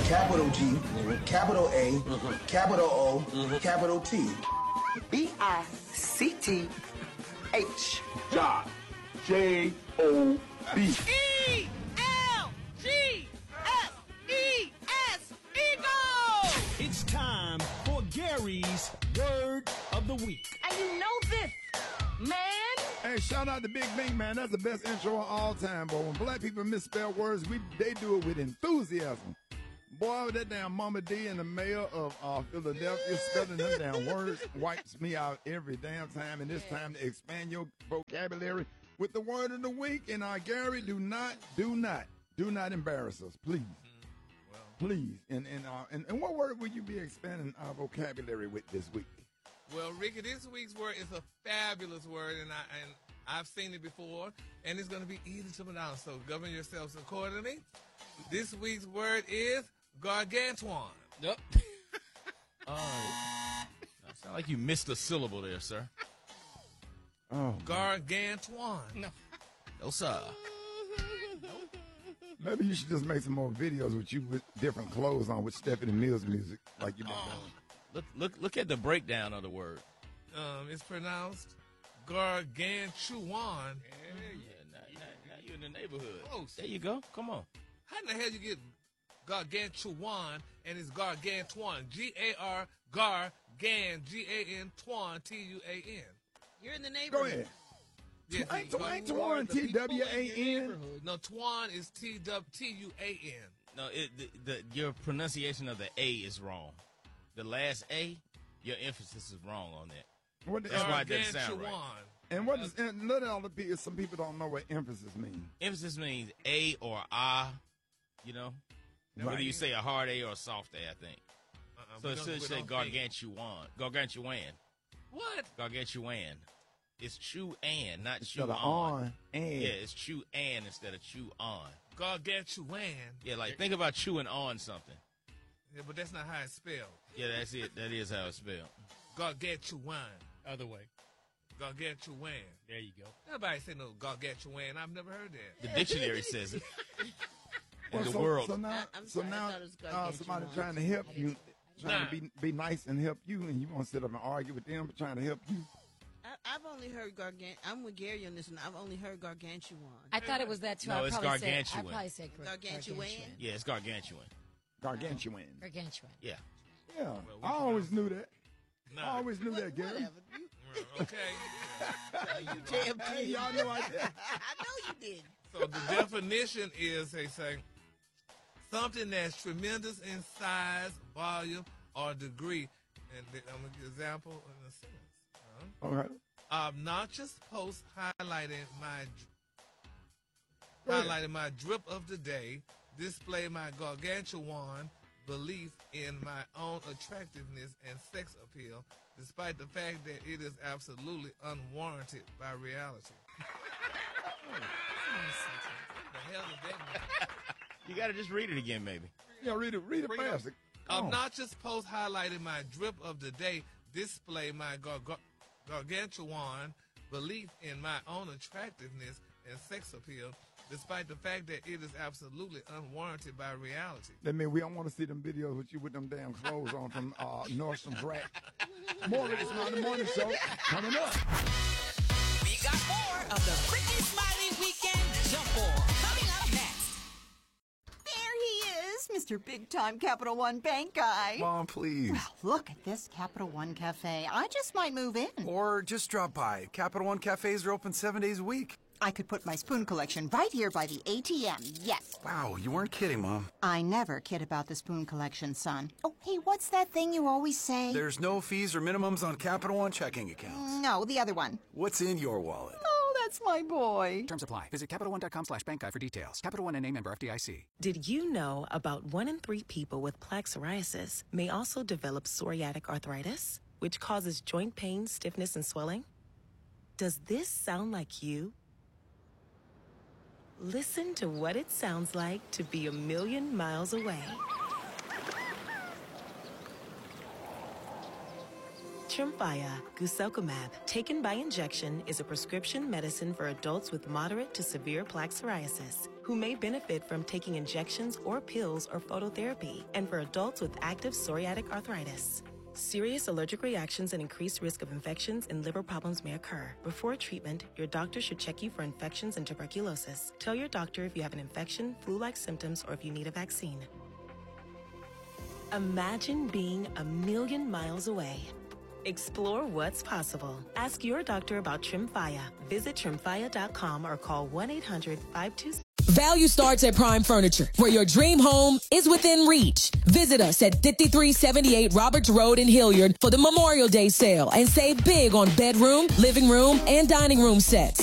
capital G, capital A, capital O, capital T. B-I-C-T-H. Job. J-O-B. E-L-G-S-E-S, Eagle! It's time for Gary's Word of the Week. And you know this, man. Hey, shout out to Big Bang, man. That's the best intro of all time, boy. When black people misspell words, they do it with enthusiasm. Boy, that damn Mama D and the mayor of Philadelphia spelling them damn words wipes me out every damn time. And it's time to expand your vocabulary with the word of the week. And Gary, do not embarrass us, please. Please. And what word will you be expanding our vocabulary with this week? Well, Ricky, this week's word is a fabulous word, and I've seen it before, and it's going to be easy to pronounce, so govern yourselves accordingly. This week's word is gargantuan. Yep. Sound like you missed a syllable there, sir. Oh, gargantuan. No, sir. Maybe you should just make some more videos with you with different clothes on with Stephanie Mills music, like you've been doing. Look at the breakdown of the word. It's pronounced gargantuan. Now you're in the neighborhood. Close. There you go. Come on. How in the hell you get gargantuan and it's gargantuan? G-A-R, G-A-N, Tuan, T-U-A-N. You're in the neighborhood. Go ahead. Yes, Ain't Tuan T-W-A-N? No, Tuan is T-U-A-N. No, your pronunciation of the A is wrong. The last A, your emphasis is wrong on that. That's why it doesn't sound right. And what does let all the people? Some people don't know what emphasis means. Emphasis means A or ah, you know. Right. Whether you say a hard A or a soft A, I think. So it should say gargantuan. Gargantuan. What? Gargantuan. It's chew-an, not Instead chew of on. And. Yeah, it's chew-an instead of chew-on. Gargantuan. Yeah, like think about chewing on something. Yeah, but that's not how it's spelled. Yeah, that's it. That is how it's spelled. Gargantuan. Other way. Gargantuan. There you go. Nobody say no gargantuan. I've never heard that. The dictionary says it. Well, the world. So now somebody trying to help you, trying to be nice and help you, and you want to sit up and argue with them, trying to help you. I've only heard I'm with Gary on this one. I've only heard gargantuan. I thought it was that too. No, it's gargantuan. I probably said gargantuan. Yeah, it's gargantuan. Gargantuan. Gargantuan. Yeah. Yeah. Well, I always knew that. No. I always knew that, Gary. Okay. You damn Hey, y'all know I did. I know you did. So the definition is, they say, something that's tremendous in size, volume, or degree. And I'm going to give an example in a sentence. All right. Obnoxious post highlighting my drip of the day, display my gargantuan belief in my own attractiveness and sex appeal, despite the fact that it is absolutely unwarranted by reality. What the hell is that mean? You got to just read it again, maybe. Yeah, read it fast. Obnoxious post highlighting my drip of the day, display my gargantuan belief in my own attractiveness and sex appeal, despite the fact that it is absolutely unwarranted by reality. That means we don't want to see them videos with you with them damn clothes on from Nordstrom's rack. More of this on the morning show coming up. We got more of the Ricky Smiley Weekend Jump Ball coming up next. There he is, Mr. Big Time Capital One Bank guy. Mom, please. Well, look at this Capital One Cafe. I just might move in. Or just drop by. Capital One cafes are open 7 days a week. I could put my spoon collection right here by the ATM, yes. Wow, you weren't kidding, Mom. I never kid about the spoon collection, son. Oh, hey, what's that thing you always say? There's no fees or minimums on Capital One checking accounts. No, the other one. What's in your wallet? Oh, that's my boy. Terms apply. Visit CapitalOne.com/bank guide for details. Capital One and member FDIC. Did you know about 1 in 3 people with plaque psoriasis may also develop psoriatic arthritis, which causes joint pain, stiffness, and swelling? Does this sound like you? Listen to what it sounds like to be a million miles away. Tremfya, guselkumab, taken by injection, is a prescription medicine for adults with moderate to severe plaque psoriasis who may benefit from taking injections or pills or phototherapy, and for adults with active psoriatic arthritis. Serious allergic reactions and increased risk of infections and liver problems may occur. Before treatment, your doctor should check you for infections and tuberculosis. Tell your doctor if you have an infection, flu-like symptoms, or if you need a vaccine. Imagine being 1,000,000 miles away. Explore what's possible. Ask your doctor about Tremfya. Visit Tremfya.com or call 1-800-526. Value starts at Prime Furniture, where your dream home is within reach. Visit us at 5378 Roberts Road in Hilliard for the Memorial Day sale and save big on bedroom, living room, and dining room sets.